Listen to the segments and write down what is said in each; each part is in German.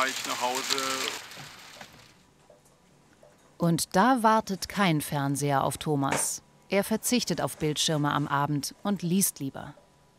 fahre ich nach Hause. Und da wartet kein Fernseher auf Thomas. Er verzichtet auf Bildschirme am Abend und liest lieber.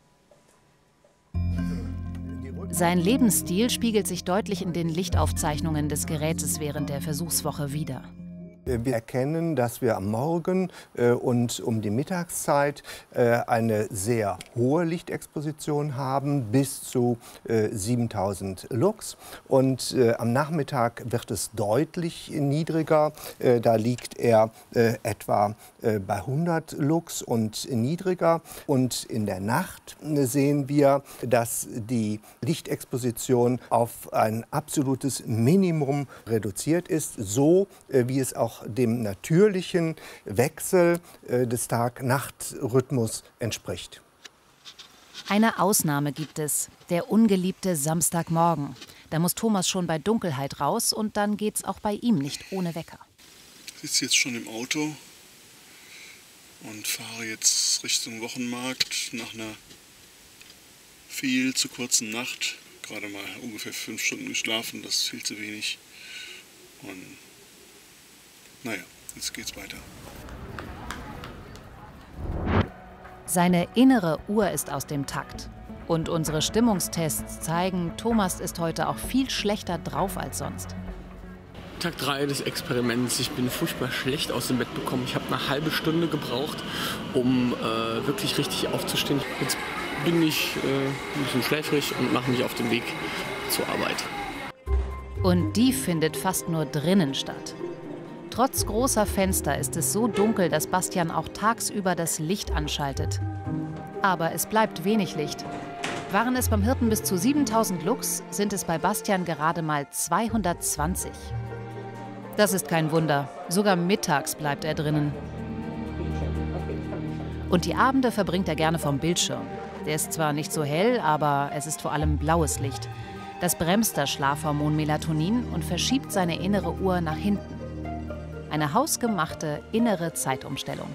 Sein Lebensstil spiegelt sich deutlich in den Lichtaufzeichnungen des Gerätes während der Versuchswoche wider. Wir erkennen, dass wir am Morgen und um die Mittagszeit eine sehr hohe Lichtexposition haben, bis zu 7000 Lux. Und am Nachmittag wird es deutlich niedriger. Da liegt er etwa bei 100 Lux und niedriger. Und in der Nacht sehen wir, dass die Lichtexposition auf ein absolutes Minimum reduziert ist, so wie es auch dem natürlichen Wechsel des Tag-Nacht-Rhythmus entspricht. Eine Ausnahme gibt es, der ungeliebte Samstagmorgen. Da muss Thomas schon bei Dunkelheit raus und dann geht's auch bei ihm nicht ohne Wecker. Ich sitze jetzt schon im Auto und fahre jetzt Richtung Wochenmarkt nach einer viel zu kurzen Nacht. Gerade mal ungefähr 5 Stunden geschlafen, das ist viel zu wenig. Und naja, jetzt geht's weiter. Seine innere Uhr ist aus dem Takt. Und unsere Stimmungstests zeigen, Thomas ist heute auch viel schlechter drauf als sonst. Tag 3 des Experiments. Ich bin furchtbar schlecht aus dem Bett gekommen. Ich habe eine halbe Stunde gebraucht, um wirklich richtig aufzustehen. Jetzt bin ich ein bisschen schläfrig und mache mich auf den Weg zur Arbeit. Und die findet fast nur drinnen statt. Trotz großer Fenster ist es so dunkel, dass Bastian auch tagsüber das Licht anschaltet. Aber es bleibt wenig Licht. Waren es beim Hirten bis zu 7000 Lux, sind es bei Bastian gerade mal 220. Das ist kein Wunder. Sogar mittags bleibt er drinnen. Und die Abende verbringt er gerne vom Bildschirm. Der ist zwar nicht so hell, aber es ist vor allem blaues Licht. Das bremst das Schlafhormon Melatonin und verschiebt seine innere Uhr nach hinten. Eine hausgemachte innere Zeitumstellung.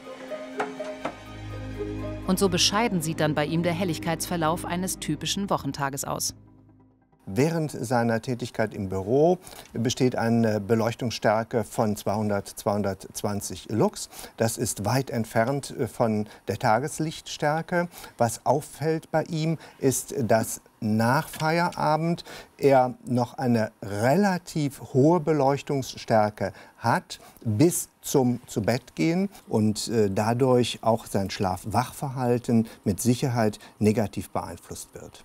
Und so bescheiden sieht dann bei ihm der Helligkeitsverlauf eines typischen Wochentages aus. Während seiner Tätigkeit im Büro besteht eine Beleuchtungsstärke von 200-220 Lux. Das ist weit entfernt von der Tageslichtstärke. Was auffällt bei ihm ist, dass nach Feierabend er noch eine relativ hohe Beleuchtungsstärke hat bis zum Zubettgehen und dadurch auch sein Schlaf-Wach-Verhalten mit Sicherheit negativ beeinflusst wird.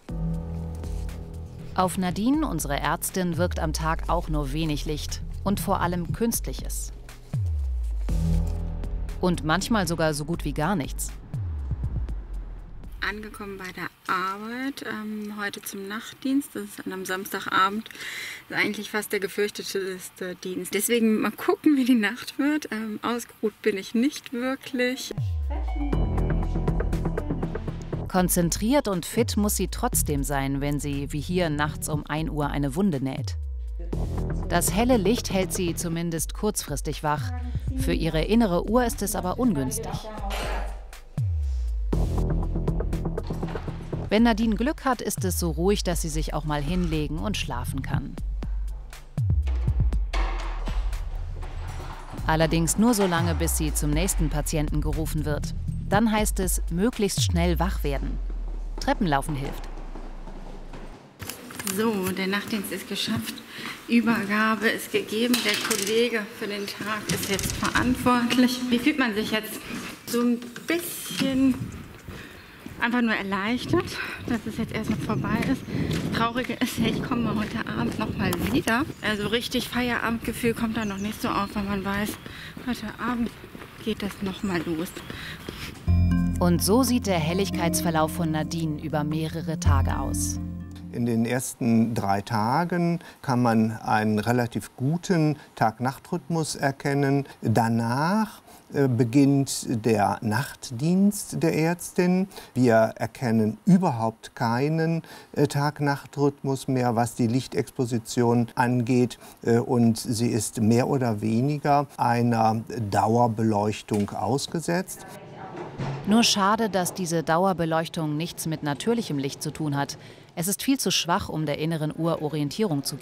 Auf Nadine, unsere Ärztin, wirkt am Tag auch nur wenig Licht und vor allem Künstliches. Und manchmal sogar so gut wie gar nichts. Angekommen bei der Arbeit, heute zum Nachtdienst, das ist an einem Samstagabend, das ist eigentlich fast der gefürchtetste Dienst. Deswegen mal gucken, wie die Nacht wird. Ausgeruht bin ich nicht wirklich. Konzentriert und fit muss sie trotzdem sein, wenn sie, wie hier, nachts um 1 Uhr eine Wunde näht. Das helle Licht hält sie zumindest kurzfristig wach. Für ihre innere Uhr ist es aber ungünstig. Wenn Nadine Glück hat, ist es so ruhig, dass sie sich auch mal hinlegen und schlafen kann. Allerdings nur so lange, bis sie zum nächsten Patienten gerufen wird. Dann heißt es, möglichst schnell wach werden. Treppenlaufen hilft. So, der Nachtdienst ist geschafft. Übergabe ist gegeben. Der Kollege für den Tag ist jetzt verantwortlich. Wie fühlt man sich jetzt? So ein bisschen einfach nur erleichtert, dass es jetzt erstmal vorbei ist. Das Traurige ist ja, ich komme heute Abend noch mal wieder. Also richtig Feierabendgefühl kommt da noch nicht so auf, weil man weiß, heute Abend geht das noch mal los. Und so sieht der Helligkeitsverlauf von Nadine über mehrere Tage aus. In den ersten 3 Tagen kann man einen relativ guten Tag-Nacht-Rhythmus erkennen. Danach beginnt der Nachtdienst der Ärztin. Wir erkennen überhaupt keinen Tag-Nacht-Rhythmus mehr, was die Lichtexposition angeht. Und sie ist mehr oder weniger einer Dauerbeleuchtung ausgesetzt. Nur schade, dass diese Dauerbeleuchtung nichts mit natürlichem Licht zu tun hat. Es ist viel zu schwach, um der inneren Uhr Orientierung zu geben.